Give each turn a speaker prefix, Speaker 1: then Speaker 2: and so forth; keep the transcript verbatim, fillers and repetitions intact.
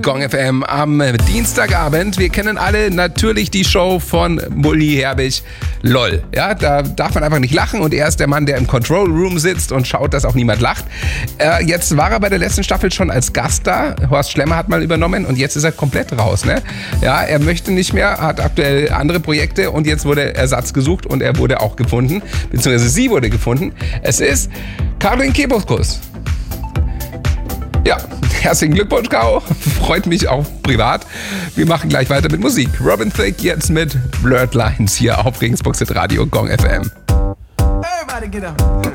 Speaker 1: Gong F M am Dienstagabend. Wir kennen alle natürlich die Show von Bully Herbig, LOL. Ja, da darf man einfach nicht lachen und er ist der Mann, der im Control Room sitzt und schaut, dass auch niemand lacht. Äh, jetzt war er bei der letzten Staffel schon als Gast da. Horst Schlemmer hat mal übernommen und jetzt ist er komplett raus. Ne? Ja, er möchte nicht mehr, hat aktuell andere Projekte und jetzt wurde Ersatz gesucht und er wurde auch gefunden, beziehungsweise sie wurde gefunden. Es ist Karin Kebekus. Ja, herzlichen Glückwunsch, Caro. Freut mich auch privat. Wir machen gleich weiter mit Musik. Robin Thicke jetzt mit Blurred Lines hier auf Regensburg Radio Gong F M.
Speaker 2: Everybody get up.